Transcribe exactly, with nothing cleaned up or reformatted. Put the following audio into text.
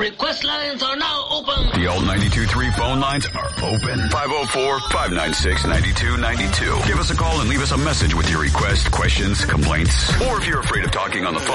request lines are now open. The Alt ninety-two point three phone lines are open. five oh four, five nine six, nine two nine two. Give us a call and leave us a message with your request, questions, complaints, or if you're afraid of talking on the phone,